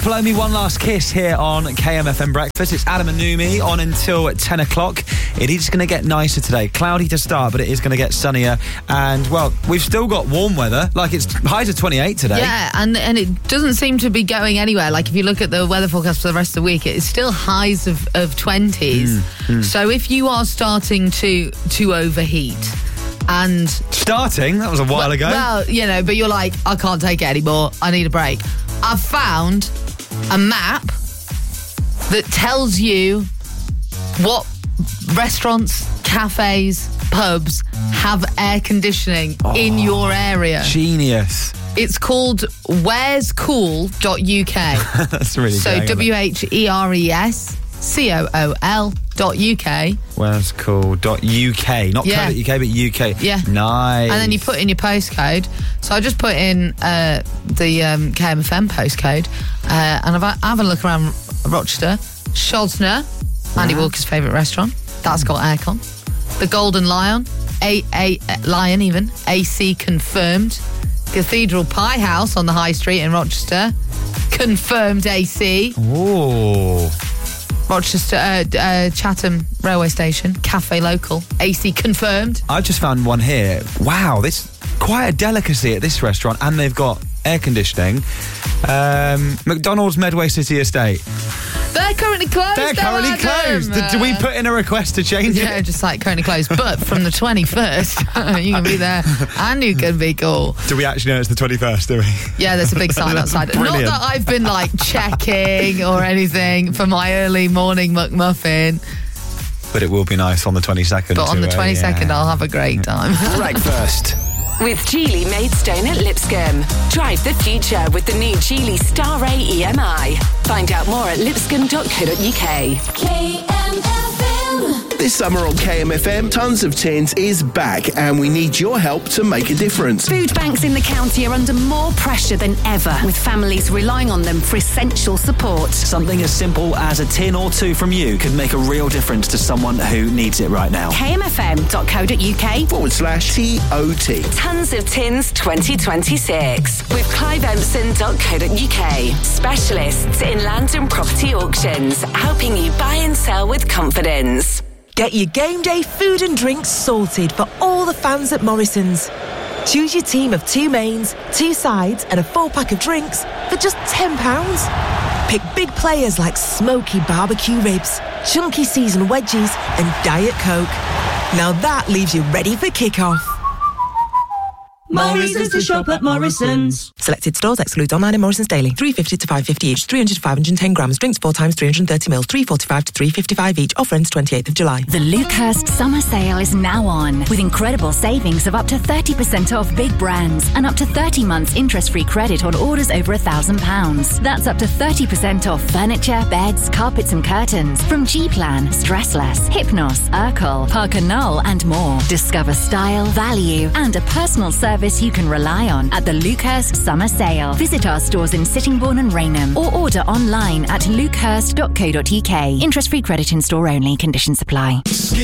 Blow Me One Last Kiss here on KMFM Breakfast. It's Adam and Numi on until 10 o'clock. It is going to get nicer today. Cloudy to start, but it is going to get sunnier. And, well, we've still got warm weather. Like, it's highs of 28 today. Yeah, and it doesn't seem to be going anywhere. Like, if you look at the weather forecast for the rest of the week, it's still highs of 20s. So if you are starting to overheat and... Starting? That was a while ago. Well, you know, but you're like, I can't take it anymore. I need a break. I've found a map that tells you what restaurants, cafes, pubs have air conditioning in your area. Genius. It's called wherescool.uk. That's really So WHERESCOOL.uk. Wherescool.uk. Not Yeah. .co.uk, but UK. Yeah. Nice. And then you put in your postcode. So I just put in the KMFM postcode, and I've had a look around Rochester. Shosner, Andy Walker's favourite restaurant. That's got aircon. The Golden Lion, Lion even, AC confirmed. Cathedral Pie House on the High Street in Rochester, confirmed AC. Ooh. Rochester, Chatham Railway Station, Cafe Local, AC confirmed. I just found one here. Wow, this quite a delicacy at this restaurant, and they've got air conditioning. McDonald's Medway City Estate. They're currently closed. They're currently closed. Do we put in a request to change it? Yeah, just like currently closed. But from the 21st, you can be there and you can be cool. Do we actually know it's the 21st, do we? Yeah, there's a big sign outside. Brilliant. Not that I've been like checking or anything for my early morning McMuffin. But it will be nice on the 22nd. But on the 22nd, I'll have a great time. Breakfast with Geely Maidstone at Lipscomb. Drive the future with the new Geely Star Ray EMI. Find out more at lipscomb.co.uk. KMFM. This summer on KMFM, Tons of Tins is back, and we need your help to make a difference. Food banks in the county are under more pressure than ever, with families relying on them for essential support. Something as simple as a tin or two from you could make a real difference to someone who needs it right now. KMFM.co.uk/TOT. Tons of Tins 2026 with cliveempson.co.uk. Specialists in land and property auctions, helping you buy and sell with confidence. Get your game day food and drinks sorted for all the fans at Morrison's. Choose your team of 2 mains, 2 sides and a 4-pack of drinks for just £10. Pick big players like smoky barbecue ribs, chunky seasoned wedges and Diet Coke. Now that leaves you ready for kick-off. Morrison's to shop at Morrison's. Selected stores exclude online and Morrison's daily. 350 to 550 each, 300 to 510 grams. Drinks 4 times 330 mils, 345 to 355 each. Offer ends 28th of July. The Lucehurst Summer Sale is now on, with incredible savings of up to 30% off big brands and up to 30 months interest-free credit on orders over £1,000. That's up to 30% off furniture, beds, carpets and curtains from G-Plan, Stressless, Hypnos, Urkel, Parker Knoll and more. Discover style, value and a personal service you can rely on at the Lucehurst Summer Sale. Visit our stores in Sittingbourne and Rainham or order online at lucehurst.co.uk. Interest-free credit in store only. Conditions apply.